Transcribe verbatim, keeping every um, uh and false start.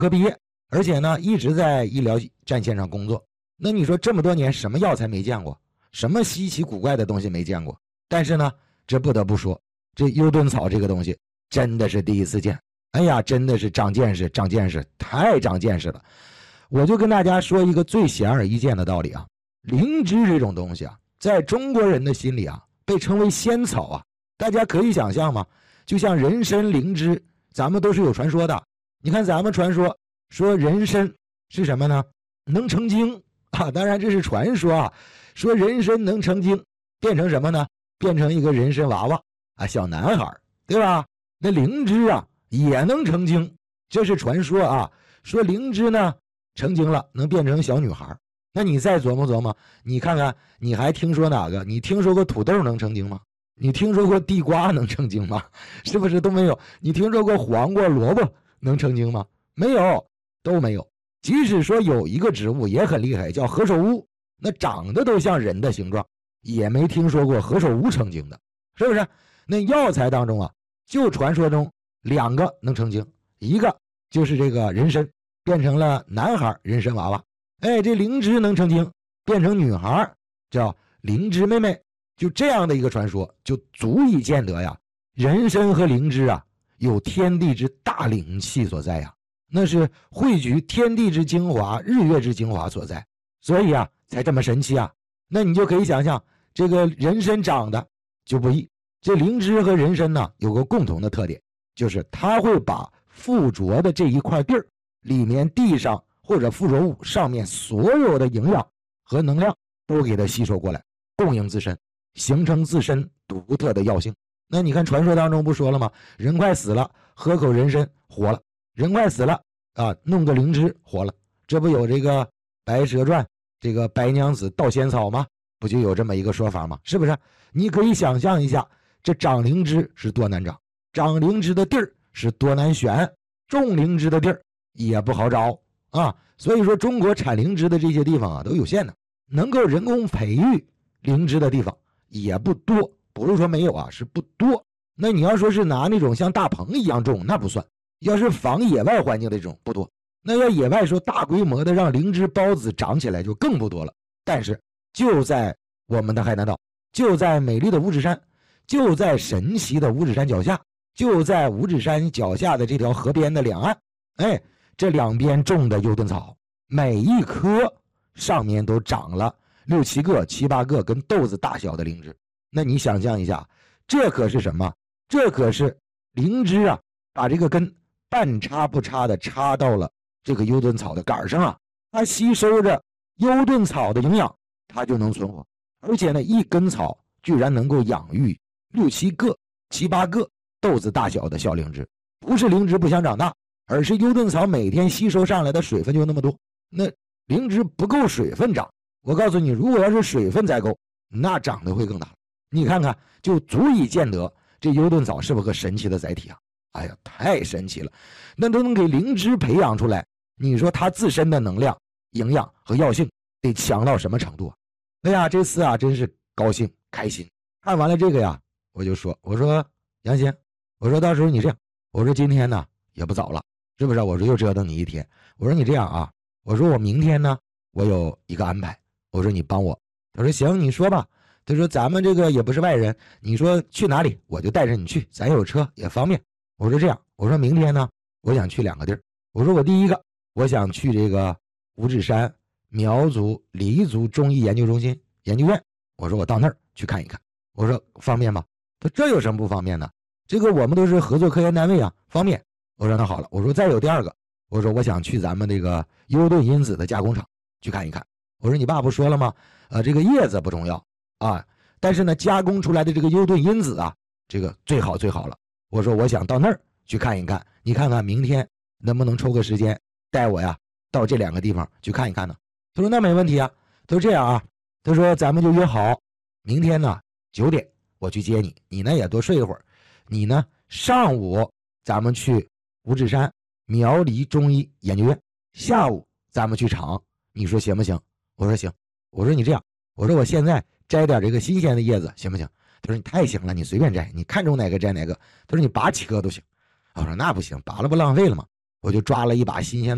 科毕业，而且呢一直在医疗战线上工作。那你说这么多年什么药材没见过，什么稀奇古怪的东西没见过？但是呢，这不得不说，这幽顿草这个东西真的是第一次见。哎呀，真的是长见识，长见识，太长见识了。我就跟大家说一个最显而易见的道理啊，灵芝这种东西啊，在中国人的心里啊，被称为仙草啊。大家可以想象吗？就像人参、灵芝，咱们都是有传说的。你看咱们传说说人参是什么呢？能成精啊，当然这是传说啊。说人参能成精，变成什么呢？变成一个人参娃娃啊，小男孩，对吧？那灵芝啊也能成精，这是传说啊。说灵芝呢成精了，能变成小女孩。那你再琢磨琢磨，你看看，你还听说哪个？你听说过土豆能成精吗？你听说过地瓜能成精吗？是不是都没有？你听说过黄瓜、萝卜能成精吗？没有，都没有。即使说有一个植物也很厉害，叫何首乌，那长得都像人的形状，也没听说过何首乌成精的，是不是？那药材当中啊，就传说中两个能成精，一个就是这个人参变成了男孩人参娃娃，哎，这灵芝能成精变成女孩叫灵芝妹妹。就这样的一个传说，就足以见得呀，人参和灵芝啊，有天地之大灵气所在呀，那是汇聚天地之精华、日月之精华所在，所以啊，才这么神奇啊。那你就可以想象，这个人参长得就不易。这灵芝和人参呢，有个共同的特点，就是它会把附着的这一块地儿里面地上或者附着物上面所有的营养和能量都给它吸收过来，供应自身，形成自身独特的药性。那你看传说当中不说了吗？人快死了，喝口人参活了；人快死了啊，弄个灵芝活了。这不有这个《白蛇传》这个白娘子盗仙草吗？不就有这么一个说法吗？是不是？你可以想象一下，这长灵芝是多难长，长灵芝的地儿是多难选，种灵芝的地儿也不好找啊。所以说中国产灵芝的这些地方啊都有限的，能够人工培育灵芝的地方也不多，不是说没有啊，是不多。那你要说是拿那种像大棚一样种，那不算。要是仿野外环境的这种不多，那要野外说大规模的让灵芝孢子长起来就更不多了。但是就在我们的海南岛，就在美丽的五指山，就在神奇的五指山脚下，就在五指山脚下的这条河边的两岸，哎，这两边种的幽顿草，每一棵上面都长了六七个、七八个跟豆子大小的灵芝。那你想象一下，这可是什么？这可是灵芝啊，把这个根半插不插的插到了这个幽顿草的杆上啊，它吸收着幽顿草的营养，它就能存活。而且呢，一根草居然能够养育六七个、七八个豆子大小的小灵芝。不是灵芝不想长大，而是幽顿草每天吸收上来的水分就那么多，那灵芝不够水分长。我告诉你，如果要是水分再够，那长得会更大。你看看，就足以见得这幽顿草是不是个神奇的载体啊？哎呀，太神奇了！那都能给灵芝培养出来，你说它自身的能量、营养和药性得强到什么程度啊？哎呀，这次啊真是高兴开心。看完了这个呀，我就说，我说杨先，我说到时候你这样，我说今天呢也不早了，是不是？我说又折腾你一天。我说你这样啊，我说我明天呢我有一个安排，我说你帮我。他说行，你说吧。他说咱们这个也不是外人，你说去哪里我就带着你去，咱有车也方便。我说这样，我说明天呢我想去两个地儿。我说我第一个我想去这个五指山苗族黎族中医研究中心研究院，我说我到那儿去看一看。我说方便吗？他说这有什么不方便的？这个我们都是合作科研单位啊，方便。我说那好了，我说再有第二个，我说我想去咱们这个幽顿因子的加工厂去看一看。我说你爸不说了吗？呃，这个叶子不重要啊，但是呢，加工出来的这个幽顿因子啊，这个最好最好了。我说我想到那儿去看一看，你看看明天能不能抽个时间带我呀到这两个地方去看一看呢？他说那没问题啊。他说这样啊，他说咱们就约好明天呢九点我去接你，你呢也多睡一会儿，你呢上午咱们去五指山苗黎中医研究院，下午咱们去厂，你说行不行？我说行。我说你这样，我说我现在摘点这个新鲜的叶子行不行？他说你太行了，你随便摘，你看中哪个摘哪个。他说你拔几颗都行。我说那不行，拔了不浪费了吗？我就抓了一把新鲜的